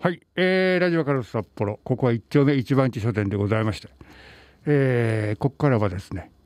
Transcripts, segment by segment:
はい、ラジオカルロス札幌、ここは一丁目一番地書店でございまして、ここからはですね、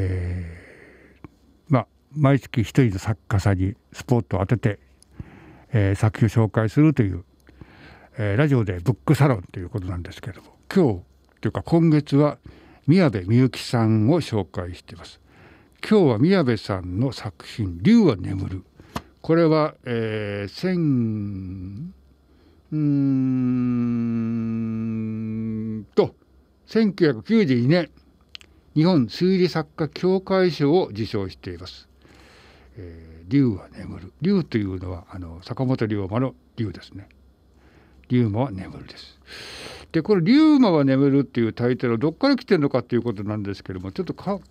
毎月一人の作家さんにスポットを当てて、作品を紹介するという、ラジオでブックサロンということなんですけれども、今日というか今月は宮部みゆきさんを紹介しています。今日は宮部さんの作品竜は眠る。これは、1992年日本推理作家協会賞を受賞しています。竜は眠る。竜というのは坂本龍馬の竜ですね。龍馬は眠るです。でこの龍馬は眠るっていうタイトルはどっから来てるのかということなんですけども、ちょっと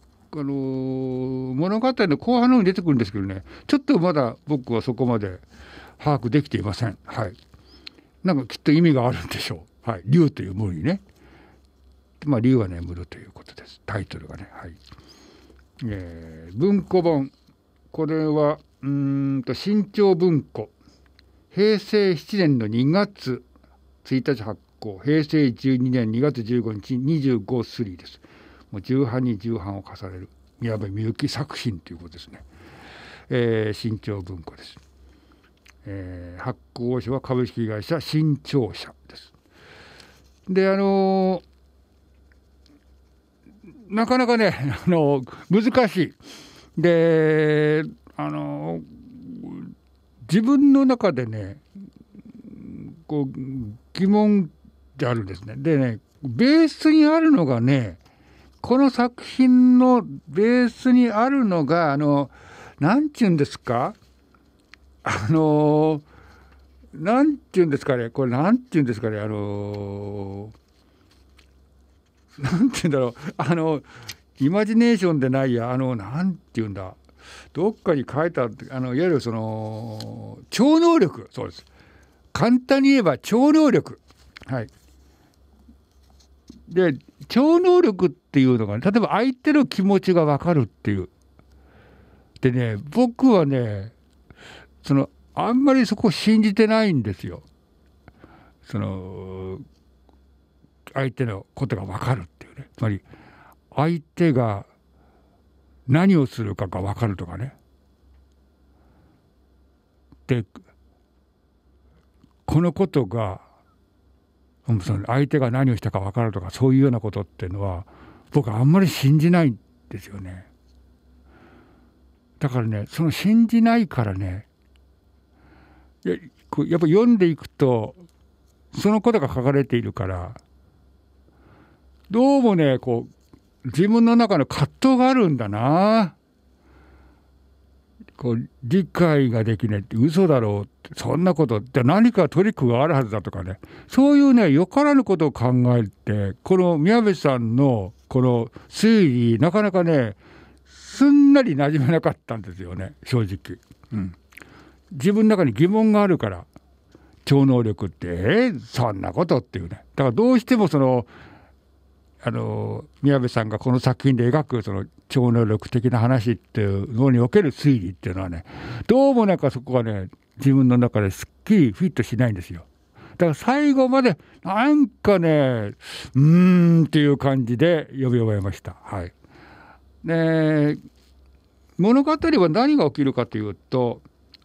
物語の後半の方に出てくるんですけどね、ちょっとまだ僕はそこまで把握できていません。はい。なんかきっと意味があるんでしょう。はい。竜というものにね。竜は眠るということです。タイトルがね。はい。文庫本。これは新潮文庫。平成7年の2月1日発行。平成12年2月15日25スリーです。もう重版に重版を重ねる宮部みゆき作品ということですね。新潮文庫です。発行所は株式会社新潮社です。でなかなかね難しいで自分の中でねこう疑問であるんですね。でねベースにあるのがね、この作品のベースにあるのがなんていうんですか、なんていうんですかね、これなんていうんですかね、なんていうんだろう、イマジネーションでないや、なんていうんだ、どっかに書いてある、いわゆる超能力、そうです。簡単に言えば超能力。はい。で、超能力っていうのが、例えば相手の気持ちが分かるっていう。でね、僕はね、あんまりそこを信じてないんですよ。相手のことが分かるっていうね。つまり相手が何をするかが分かるとかね。でこのことが相手が何をしたか分かるとか、そういうようなことっていうのは僕はあんまり信じないんですよね。だからね、信じないからね、やっぱ読んでいくとそのことが書かれているから、どうもね自分の中の葛藤があるんだな。理解ができないって、嘘だろうって、そんなことって何かトリックがあるはずだとかね、そういうねよからぬことを考えて、この宮部さんのこの推理なかなかねすんなり馴染めなかったんですよね、正直。自分の中に疑問があるから、超能力ってそんなことっていうね。だからどうしても宮部さんがこの作品で描く超能力的な話っていうのにおける推理っていうのはね、どうもなんかそこがね自分の中ですっきりフィットしないんですよ。だから最後までなんかねっていう感じで読み終えました。はい。で物語は何が起きるかというと、